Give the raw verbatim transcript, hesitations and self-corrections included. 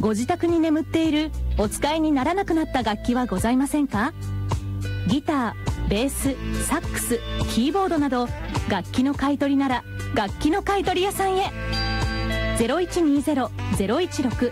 ご自宅に眠っているお使いにならなくなった楽器はございませんか？ギター、ベース、サックス、キーボードなど楽器の買い取りなら楽器の買い取り屋さんへ。 ゼロいちにゼロ ゼロいちろく